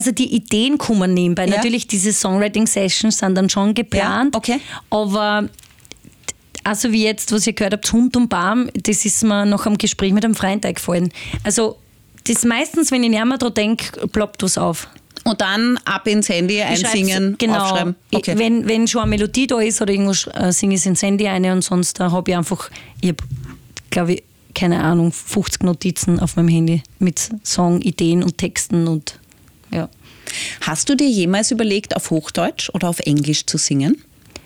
Also die Ideen kommen nebenbei. Ja. Natürlich, diese Songwriting-Sessions sind dann schon geplant. Ja, okay. Aber also wie jetzt, was ihr gehört habt, Hund und Baum, das ist mir nach einem Gespräch mit einem Freund eingefallen. Also das meistens, wenn ich nicht mehr daran denke, ploppt was auf. Und dann ab ins Handy einsingen, aufschreiben. Okay. Wenn schon eine Melodie da ist oder irgendwas, singe ich es ins Handy ein und sonst habe ich einfach, glaube ich, keine Ahnung, 50 Notizen auf meinem Handy mit Songideen und Texten und ja. Hast du dir jemals überlegt, auf Hochdeutsch oder auf Englisch zu singen?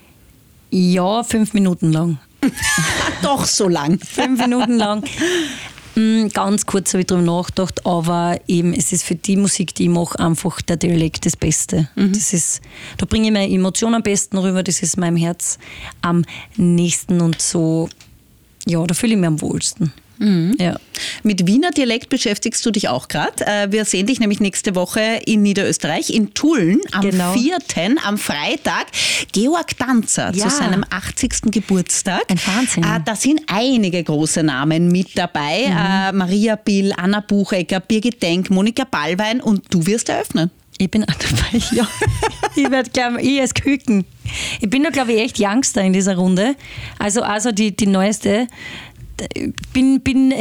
Ja, 5 Minuten lang. Doch so lang. 5 Minuten lang. Ganz kurz habe ich darüber nachgedacht, aber eben, es ist für die Musik, die ich mache, einfach der Dialekt das Beste. Da bringe ich meine Emotionen am besten rüber, das ist meinem Herz am nächsten und so, ja, da fühle ich mich am wohlsten. Ja. Mit Wiener Dialekt beschäftigst du dich auch gerade. Wir sehen dich nämlich nächste Woche in Niederösterreich, in Tulln, am 4., am Freitag. Georg Danzer zu seinem 80. Geburtstag. Ein Wahnsinn. Da sind einige große Namen mit dabei. Maria Bill, Anna Buchecker, Birgit Denk, Monika Ballwein und du wirst eröffnen. Ich bin auch dabei, ja. Ich werde, glaube ich, als Küken. Ich bin da, glaube ich, echt Youngster in dieser Runde. Also die neueste. Bin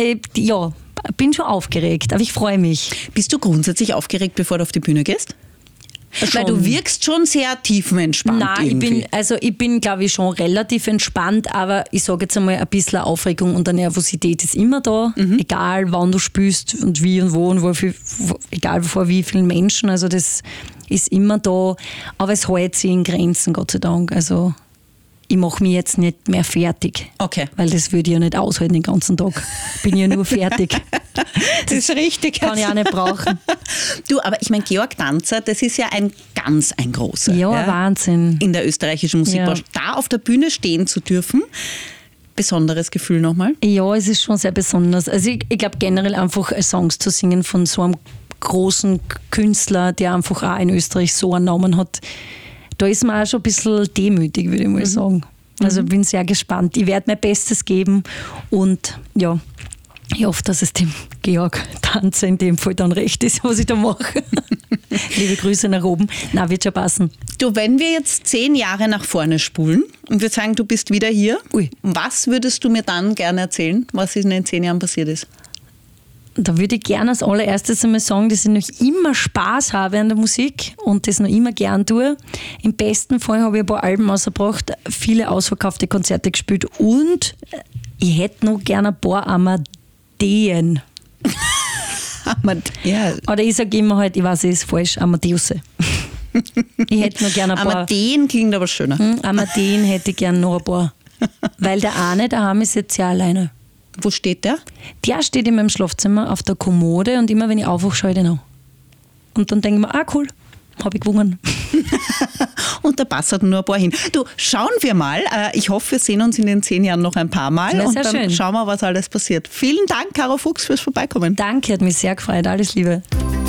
schon aufgeregt, aber ich freue mich. Bist du grundsätzlich aufgeregt, bevor du auf die Bühne gehst? Schon. Weil du wirkst schon sehr tiefenentspannt. Nein, ich bin, glaube ich, schon relativ entspannt, aber ich sage jetzt einmal, ein bisschen Aufregung und eine Nervosität ist immer da, egal wann du spielst und wie und wo und egal vor wie vielen Menschen, also das ist immer da, aber es hält sich in Grenzen, Gott sei Dank, also ich mache mich jetzt nicht mehr fertig. Okay. Weil das würde ich ja nicht aushalten den ganzen Tag. Bin ja nur fertig. Das ist richtig. Kann ich auch nicht brauchen. Du, aber ich meine, Georg Danzer, das ist ja ein großer. Ja, Wahnsinn. In der österreichischen Musikbranche. Ja. Da auf der Bühne stehen zu dürfen, besonderes Gefühl nochmal? Ja, es ist schon sehr besonders. Also ich glaube generell einfach Songs zu singen von so einem großen Künstler, der einfach auch in Österreich so einen Namen hat, da ist man auch schon ein bisschen demütig, würde ich mal sagen. Also bin sehr gespannt. Ich werde mein Bestes geben und ja, ich hoffe, dass es dem Georg Danzer in dem Fall dann recht ist, was ich da mache. Liebe Grüße nach oben. Na, wird schon passen. Du, wenn wir jetzt 10 Jahre nach vorne spulen und wir sagen, du bist wieder hier, was würdest du mir dann gerne erzählen, was in den 10 Jahren passiert ist? Da würde ich gerne als allererstes einmal sagen, dass ich noch immer Spaß habe an der Musik und das noch immer gern tue. Im besten Fall habe ich ein paar Alben rausgebracht, viele ausverkaufte Konzerte gespielt und ich hätte noch gerne ein paar Amadeen. Ja. Oder ich sage immer halt, ich weiß, es ist falsch, Amadeusse. Ich hätte noch gerne ein paar. Amadeen klingt aber schöner. Amadeen hätte ich gerne noch ein paar. Weil der eine daheim ist jetzt ja alleine. Wo steht der? Der steht in meinem Schlafzimmer auf der Kommode und immer wenn ich aufwache, schaue ich den an. Und dann denke ich mir, cool, habe ich gewonnen. Und da passt nur ein paar hin. Du, schauen wir mal. Ich hoffe, wir sehen uns in den 10 Jahren noch ein paar Mal. Ja, und dann schön. Schauen wir, was alles passiert. Vielen Dank, Caro Fuchs, fürs Vorbeikommen. Danke, hat mich sehr gefreut. Alles Liebe.